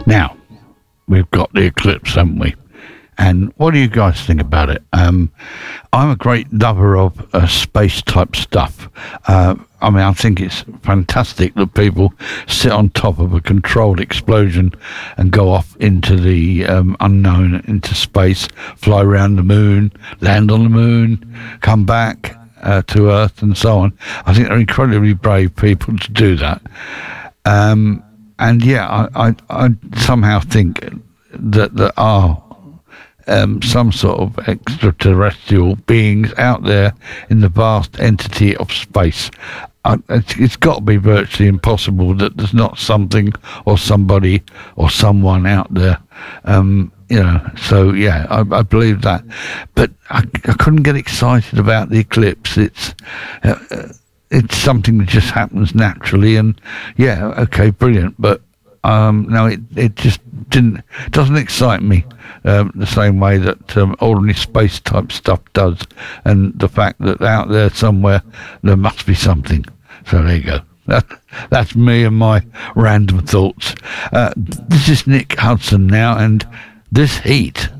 Now, we've got the eclipse, haven't we? And what do you guys think about it? I'm a great lover of space type stuff. I think it's fantastic that people sit on top of a controlled explosion and go off into the unknown, into space, fly around the moon, land on the moon, come back to Earth, and so on. I think they're incredibly brave people to do that. And yeah, I somehow think that there are some sort of extraterrestrial beings out there in the vast entity of space. It's got to be virtually impossible that there's not something or somebody or someone out there. So yeah, I believe that. But I couldn't get excited about the eclipse. It's something that just happens naturally, and yeah, okay, brilliant. But no, it just doesn't excite me the same way that ordinary space type stuff does, and the fact that out there somewhere there must be something. So there you go. That's me and my random thoughts. This is Nick Hudson now, and This Heat.